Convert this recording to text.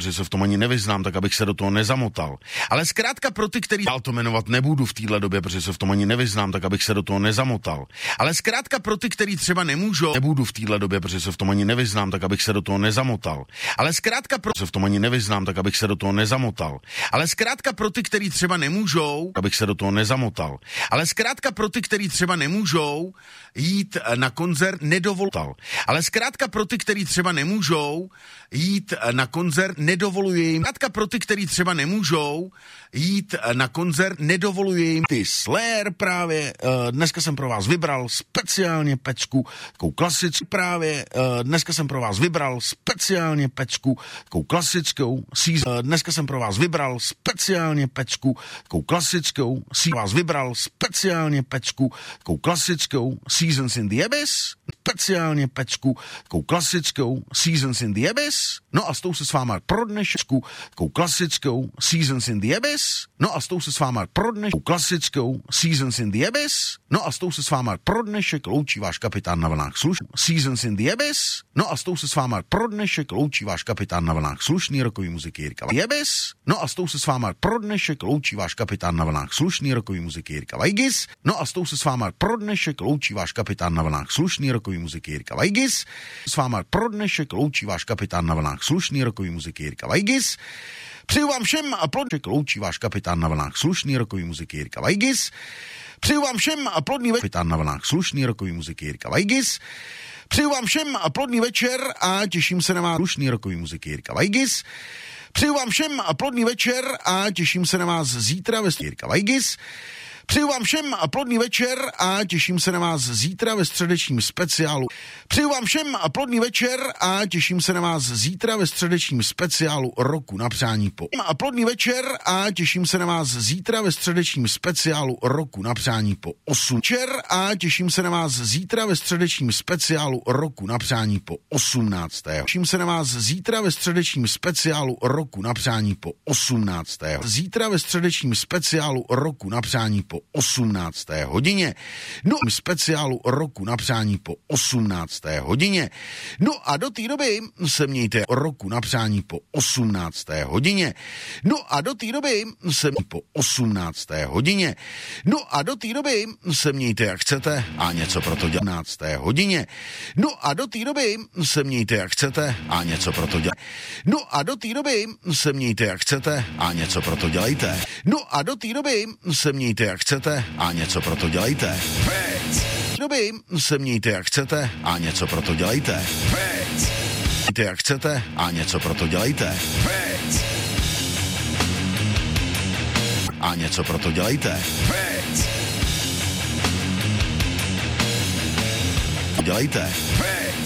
protože se v tom ani nevyznám, tak abych se do toho nezamotal. Ale zkrátka pro ty, který dál to jmenovat nebudu v téhle době, protože se v tom ani nevyznám, tak abych se do toho nezamotal. Ale zkrátka pro ty, který třeba nemůžou, nebudu v téhle době, protože se v tom ani nevyznám, tak abych se do toho nezamotal. Ale zkrátka pro se v tom ani nevyznám, tak abych se do toho nezamotal. Ale zkrátka pro ty, který třeba nemůžou, abych se do toho nezamotal. Ale zkrátka pro ty, který třeba nemůžou jít na koncert, nedovoltal. Ale zkrátka pro ty, který třeba nemůžou jít na koncert, nedovoluje jim. Zkrátka pro ty, který třeba nemůžou jít na koncert, nedovoluje jim. Ty Slayer právě, dneska jsem pro vás vybral speciálně pecku, takovou klasickou právě, dneska jsem pro vás vybral speciálně pecku, takovou klasickou, dneska jsem pro vás vybral speciálně pecku, takovou klasickou, vás vybral speciálně pecku, takovou klasickou, Seasons in the Abyss, speciálně pecku, takovou klasickou, Seasons in the Abyss, no a s tou se s váma pro dnešku, takovou klasickou, Seasons in the Abyss, no a s tou se s váma pro dnešek, klasickou, Seasons in the Abyss, no a s tou se s váma pro dnešek loučí váš kapitán na vlnách slušný, Seasons in the Abyss, no a s tou se s váma pro dnešek loučí váš kapitán na vlnách slušný rokový muziky Jirka Vajgis, no a s tou se s váma pro dnešek loučí váš kapitán na vlnách slušný rokový muziky Jirka Vajgis, no a s tou se s váma pro dnešek loučí váš kapitán na vlnách slušný rokový muziky Jirka Vajgis, s váma pro dnešek loučí váš kapitán na vlnách slušný rokový muziky Jirka Vajgis. Přeju vám všem a plodný loučí váš kapitán na vlnách slušný rokový muziky Jirka Vajgis. Přeju vám všem a plodný kapitán na vlnách slušný rokový muziky Jirka Vajgis. Přeju vám všem a plodný večer a těším se na vás slušný rokový muziky Jirka Vajgis. Přeju vám všem a plodný večer a těším se na vás zítra ve Jirka Vajgis. Přeju vám všem a plodný večer a těším se na vás zítra ve středečním speciálu. Přeju vám všem a plodný večer a těším se na vás zítra ve středečním speciálu roku na přání po. A plodný večer a těším se na vás zítra ve středečním speciálu roku na přání po 8. Večer a těším se na vás zítra ve středečním speciálu roku na přání po 18. Těším se na vás zítra ve středečním speciálu roku na přání po 18. Zítra ve středečním speciálu roku na přání po 18. hodině. No, speciálu roku na přání po 18. hodině. No a do té doby se mějte roku na přání po 18. hodině. No a do té doby se po 18. hodině. No a do té doby se mějte jak chcete a něco pro to 18. hodině. No a do té doby se mějte jak chcete a něco pro to dělejte. No a do té doby se mějte jak chcete a něco pro to dělejte. No a do té doby se mějte jak chcete a něco pro to dělejte. Doby se mějte jak chcete a něco pro to dělejte. Mějte jak chcete a něco pro to dělejte. A něco pro to dělejte. Dělejte.